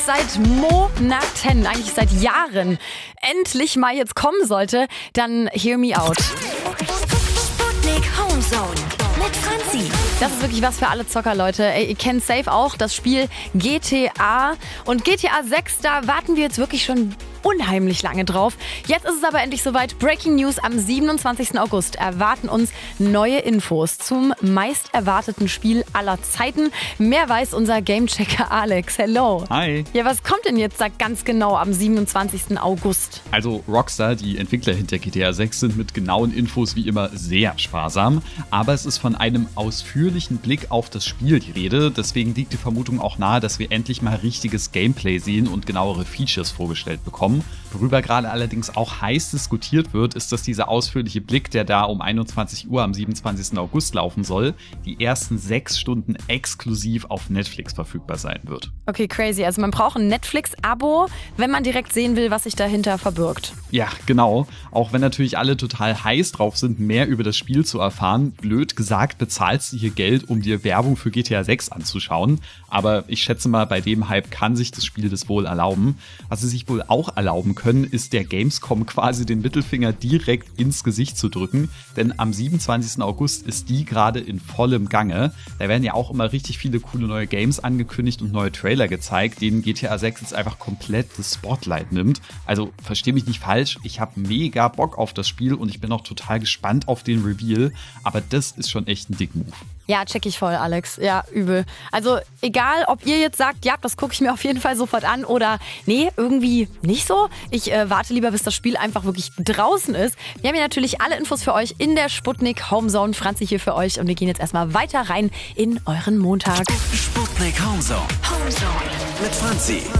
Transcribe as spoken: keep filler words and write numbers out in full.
Seit Monaten, eigentlich seit Jahren, endlich mal jetzt kommen sollte, dann hear me out. Sputnik Homezone mit Franzi. Das ist wirklich was für alle Zocker, Leute. Ey, ihr kennt safe auch das Spiel G T A. Und G T A sechs, da warten wir jetzt wirklich schon unheimlich lange drauf. Jetzt ist es aber endlich soweit. Breaking News: Am siebenundzwanzigsten August erwarten uns neue Infos zum meist erwarteten Spiel aller Zeiten. Mehr weiß unser Gamechecker Alex. Hello. Hi. Ja, was kommt denn jetzt da ganz genau am siebenundzwanzigsten August? Also Rockstar, die Entwickler hinter G T A sechs, sind mit genauen Infos wie immer sehr sparsam. Aber es ist von einem ausführlichen Blick auf das Spiel die Rede. Deswegen liegt die Vermutung auch nahe, dass wir endlich mal richtiges Gameplay sehen und genauere Features vorgestellt bekommen. Worüber gerade allerdings auch heiß diskutiert wird, ist, dass dieser ausführliche Blick, der da um einundzwanzig Uhr am siebenundzwanzigsten August laufen soll, die ersten sechs Stunden exklusiv auf Netflix verfügbar sein wird. Okay, crazy. Also man braucht ein Netflix-Abo, wenn man direkt sehen will, was sich dahinter verbirgt. Ja, genau. Auch wenn natürlich alle total heiß drauf sind, mehr über das Spiel zu erfahren. Blöd gesagt, bezahlst du hier Geld, um dir Werbung für G T A sechs anzuschauen. Aber ich schätze mal, bei dem Hype kann sich das Spiel das wohl erlauben. Was sie sich wohl auch erlauben können, ist der Gamescom quasi den Mittelfinger direkt ins Gesicht zu drücken. Denn am siebenundzwanzigsten August ist die gerade in vollem Gange. Da werden ja auch immer richtig viele coole neue Games angekündigt und neue Trailer gezeigt, denen G T A sechs jetzt einfach komplett das Spotlight nimmt. Also versteh mich nicht falsch, ich habe mega Bock auf das Spiel und ich bin auch total gespannt auf den Reveal. Aber das ist schon echt ein Dick-Move. Ja, check ich voll, Alex. Ja, übel. Also egal, ob ihr jetzt sagt, ja, das gucke ich mir auf jeden Fall sofort an oder nee, irgendwie nicht so. Ich äh, warte lieber, bis das Spiel einfach wirklich draußen ist. Wir haben hier natürlich alle Infos für euch in der Sputnik Homezone. Franzi hier für euch und wir gehen jetzt erstmal weiter rein in euren Montag. Sputnik Homezone. Homezone mit Franzi.